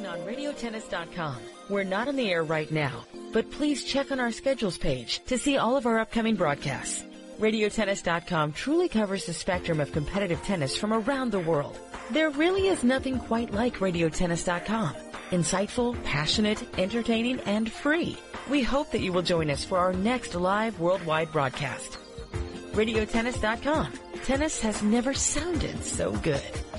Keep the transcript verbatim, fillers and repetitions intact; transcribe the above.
listening on radio tennis dot com. We're not on the air right now, but please check on our schedules page to see all of our upcoming broadcasts. radio tennis dot com truly covers the spectrum of competitive tennis from around the world. There really is nothing quite like radio tennis dot com. Insightful, passionate, entertaining, and free. We hope that you will join us for our next live worldwide broadcast. radio tennis dot com. Tennis has never sounded so good.